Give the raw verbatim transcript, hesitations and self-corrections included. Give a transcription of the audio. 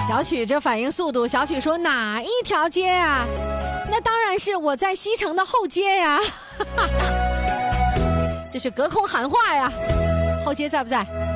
小曲这反应速度，小曲说哪一条街啊？那当然是我在西城的后街呀。这是隔空喊话呀。后街在不在？